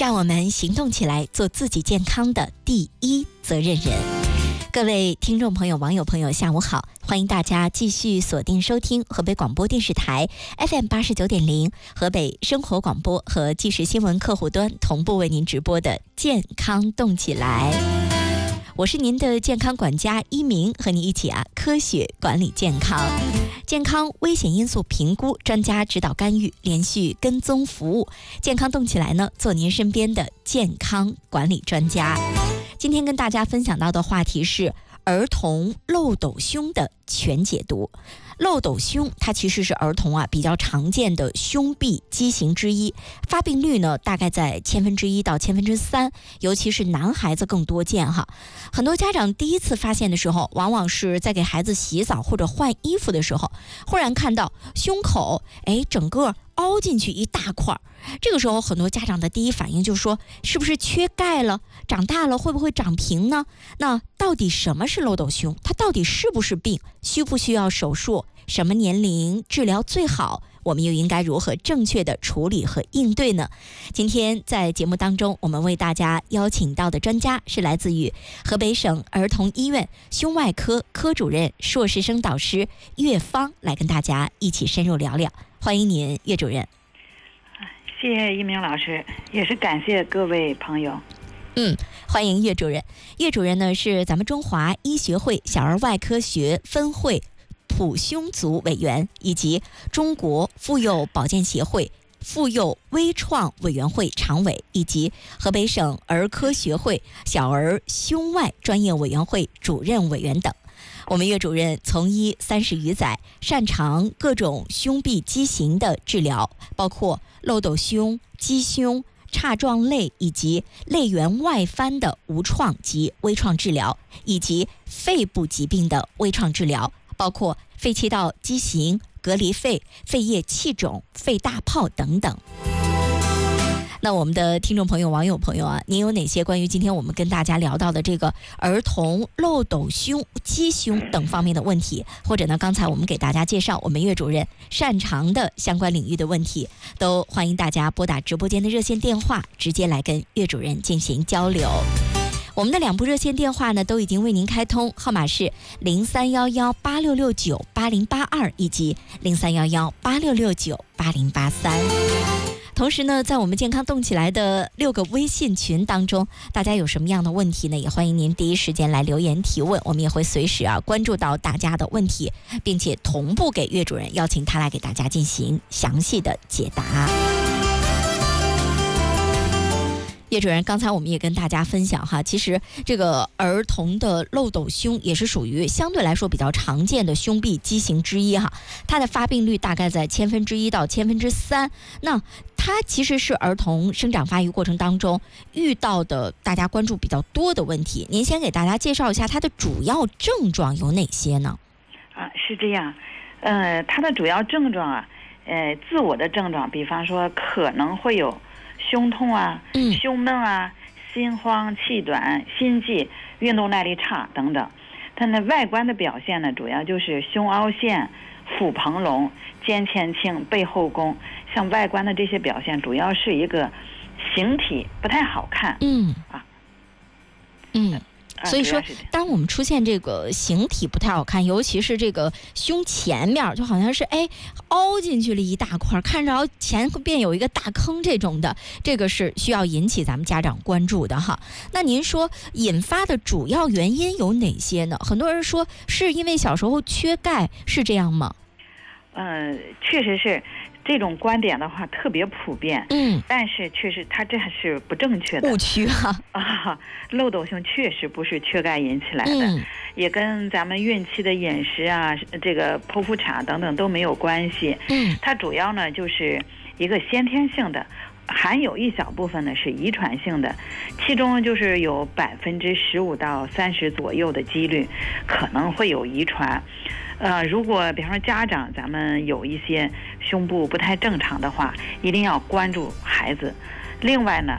让我们行动起来，做自己健康的第一责任人。各位听众朋友、网友朋友，下午好！欢迎大家继续锁定收听河北广播电视台 FM89.0 河北生活广播和即时新闻客户端同步为您直播的健康动起来。我是您的健康管家一鸣，和你一起科学管理健康。健康危险因素评估，专家指导干预，连续跟踪服务。健康动起来呢，做您身边的健康管理专家。今天跟大家分享到的话题是儿童漏斗胸的全解读。漏斗胸它其实是儿童比较常见的胸壁畸形之一，发病率呢大概在1/1000到3%，尤其是男孩子更多见哈。很多家长第一次发现的时候，往往是在给孩子洗澡或者换衣服的时候，忽然看到胸口整个凹进去一大块。这个时候很多家长的第一反应就是说，是不是缺钙了？长大了会不会长平呢？那到底什么是漏斗胸？它到底是不是病？需不需要手术？什么年龄治疗最好？我们又应该如何正确的处理和应对呢？今天在节目当中，我们为大家邀请到的专家是来自于河北省儿童医院胸外科科主任、硕士生导师岳芳，来跟大家一起深入聊聊。欢迎您，岳主任。 谢谢一鸣老师，也是感谢各位朋友。 欢迎岳主任。岳主任呢是咱们中华医学会小儿外科学分会普胸组委员，以及中国妇幼保健协会妇幼微创委员会常委，以及河北省儿科学会小儿胸外专业委员会主任委员等。我们岳主任从医30余载，擅长各种胸壁畸形的治疗，包括漏斗胸、鸡胸、叉状肋以及肋缘外翻的无创及微创治疗，以及肺部疾病的微创治疗，包括肺气道畸形、隔离肺、肺叶气肿、肺大泡等等。那我们的听众朋友、网友朋友您有哪些关于今天我们跟大家聊到的这个儿童漏斗胸、鸡胸等方面的问题，或者呢刚才我们给大家介绍我们岳主任擅长的相关领域的问题，都欢迎大家拨打直播间的热线电话，直接来跟岳主任进行交流。我们的2部热线电话呢都已经为您开通，号码是031186698082以及031186698083。同时呢，在我们健康动起来的6个微信群当中，大家有什么样的问题呢？也欢迎您第一时间来留言提问，我们也会随时关注到大家的问题，并且同步给岳主任，邀请他来给大家进行详细的解答。岳主任，刚才我们也跟大家分享其实这个儿童的漏斗胸也是属于相对来说比较常见的胸壁畸形之一它的发病率大概在1/1000到3%。那它其实是儿童生长发育过程当中遇到的大家关注比较多的问题。您先给大家介绍一下它的主要症状有哪些呢？ 是这样，它的主要症状自我的症状，比方说可能会有胸痛胸闷心慌气短、心悸、运动耐力差等等。它的外观的表现呢，主要就是胸凹陷、腹膨隆、肩前倾、背后弓，像外观的这些表现，主要是一个形体不太好看。 所以说当我们出现这个形体不太好看，尤其是这个胸前面就好像是凹进去了一大块，看着前边有一个大坑，这种的，这个是需要引起咱们家长关注的那您说引发的主要原因有哪些呢？很多人说是因为小时候缺钙，是这样吗？ 确实是这种观点的话特别普遍，但是确实它这是不正确的误区漏斗胸确实不是缺钙引起来的，也跟咱们孕期的饮食这个剖腹产等等都没有关系。它主要呢就是一个先天性的，含有一小部分呢是遗传性的，其中就是有15%到30%左右的几率可能会有遗传。如果比方说家长咱们有一些胸部不太正常的话，一定要关注孩子。另外呢，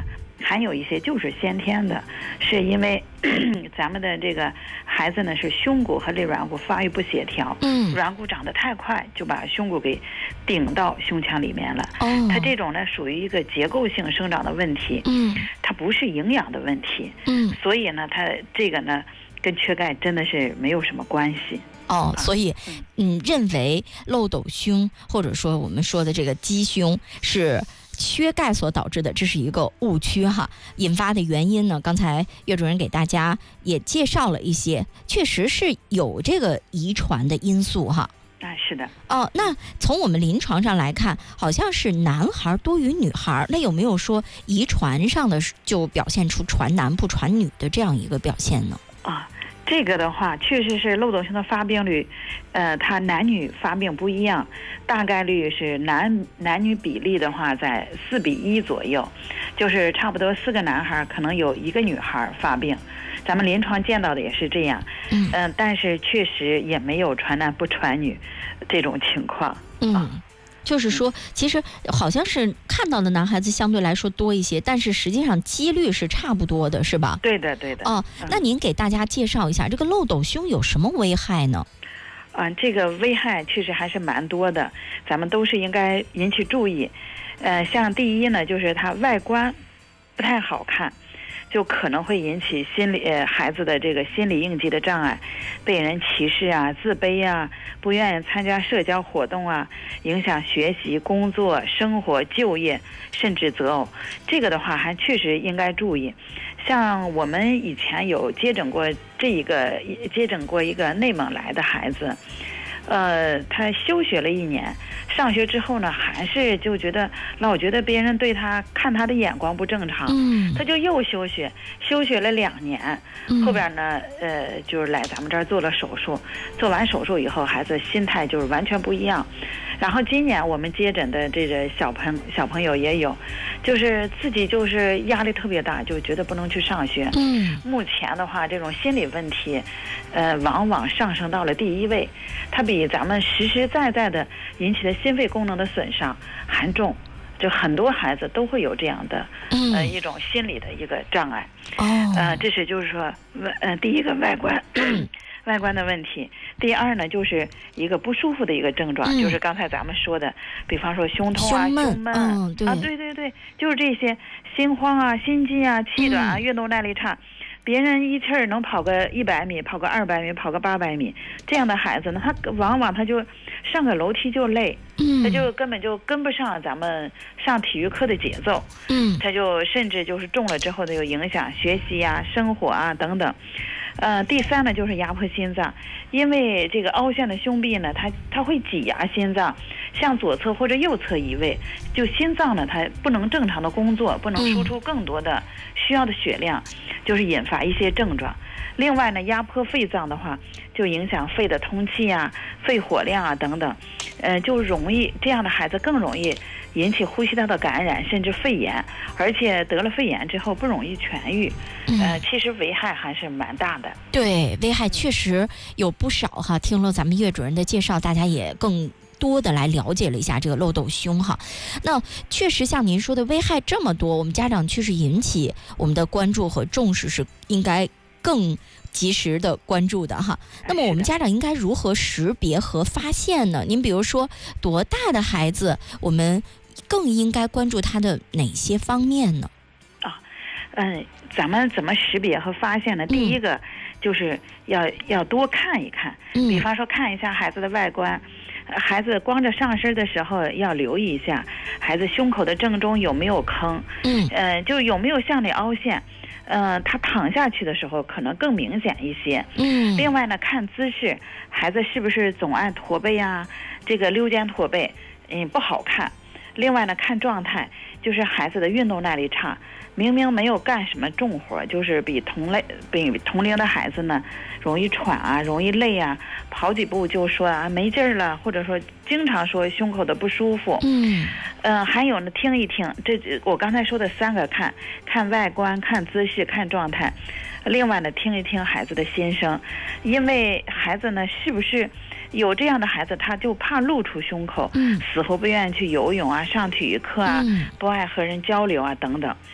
还有一些就是先天的，是因为咱们的这个孩子呢是胸骨和肋软骨发育不协调，软骨长得太快，就把胸骨给顶到胸腔里面了。它这种呢属于一个结构性生长的问题，它不是营养的问题，所以呢，它这个呢跟缺钙真的是没有什么关系。 所以认为漏斗胸或者说我们说的这个鸡胸是缺钙所导致的，这是一个误区哈。引发的原因呢，刚才岳主任给大家也介绍了一些，确实是有这个遗传的因素哈。 是的。 那从我们临床上来看，好像是男孩多于女孩，那有没有说遗传上的就表现出传男不传女的这样一个表现呢？ 这个的话，确实是漏斗胸的发病率，它男女发病不一样，大概率是男女比例的话在4:1左右，就是差不多4个男孩可能有1个女孩发病，咱们临床见到的也是这样，但是确实也没有传男不传女这种情况。 就是说，其实好像是看到的男孩子相对来说多一些，但是实际上几率是差不多的，是吧？ 对的。 那您给大家介绍一下这个漏斗胸有什么危害呢？ 这个危害确实还是蛮多的，咱们都是应该引起注意。像第一呢，就是它外观不太好看，就可能会引起孩子的这个心理应激的障碍，被人歧视啊、自卑啊，不愿意参加社交活动啊，影响学习、工作、生活、就业，甚至择偶。这个的话还确实应该注意。像我们以前有接诊过一个内蒙来的孩子，他休学了1年，上学之后呢，还是就老觉得别人对他看他的眼光不正常，他就又休学了2年，后边呢，就是来咱们这儿做了手术，做完手术以后，孩子心态就是完全不一样。然后今年我们接诊的这个小朋友也有，就是自己就是压力特别大，就觉得不能去上学。目前的话，这种心理问题，往往上升到了第1位，它比咱们实实在在的引起的心肺功能的损伤还重。就很多孩子都会有这样的一种心理的一个障碍。这是就是说，第一个外观的问题。第二呢，就是一个不舒服的一个症状，就是刚才咱们说的，比方说胸痛啊、胸闷对，就是这些心慌啊、心悸啊、气短啊、运动耐力差。别人一气儿能跑个100米，跑个200米，跑个800米，这样的孩子呢，他往往他就上个楼梯就累，他就根本就跟不上咱们上体育课的节奏，他就甚至就是重了之后的有影响学习啊、生活啊等等。第三呢，就是压迫心脏，因为这个凹陷的胸壁呢，它会挤压心脏，向左侧或者右侧移位，就心脏呢，它不能正常的工作，不能输出更多的需要的血量，就是引发一些症状。另外呢，压迫肺脏的话，就影响肺的通气啊、肺活量啊等等，就容易这样的孩子更容易引起呼吸道的感染，甚至肺炎，而且得了肺炎之后不容易痊愈。其实危害还是蛮大的。 对，危害确实有不少哈。听了咱们岳主任的介绍，大家也更多的来了解了一下这个漏斗胸哈。那确实像您说的，危害这么多，我们家长确实引起我们的关注和重视是应该更及时的关注的哈。那么我们家长应该如何识别和发现呢？您比如说多大的孩子，我们更应该关注他的哪些方面呢？ 咱们怎么识别和发现呢？第一个就是要多看一看，比方说看一下孩子的外观，孩子光着上身的时候要留意一下孩子胸口的正中有没有坑，就有没有向内凹陷，他躺下去的时候可能更明显一些。另外呢，看姿势，孩子是不是总爱驼背啊，这个溜肩驼背，不好看。另外呢，看状态，就是孩子的运动耐力差，明明没有干什么重活，就是比同龄的孩子呢容易喘啊，容易累啊，跑几步就说啊没劲儿了，或者说经常说胸口的不舒服。还有呢，听一听，这我刚才说的3个，看外观、看姿势、看状态。另外呢，听一听孩子的心声，因为孩子呢是不是有这样的孩子，他就怕露出胸口，死活不愿意去游泳啊、上体育课啊，不爱和人交流啊等等。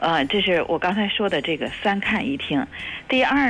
这是我刚才说的这个3看1听。第二